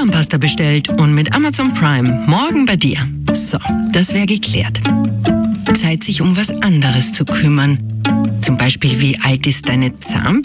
Zahnpasta bestellt und mit Amazon Prime morgen bei dir. So, das wäre geklärt. Zeit, sich um was anderes zu kümmern. Zum Beispiel, wie alt ist deine Zahnpasta?